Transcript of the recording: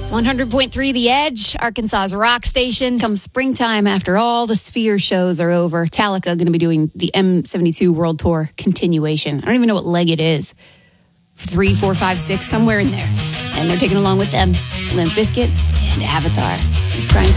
100.3 The Edge, Arkansas's rock station. Come springtime, after all the Sphere shows are over, Metallica going to be doing the M72 World Tour continuation. I don't even know what leg it is. 3, 4, 5, 6, somewhere in there. And they're taking along with them Limp Bizkit and Avatar. Who's crying for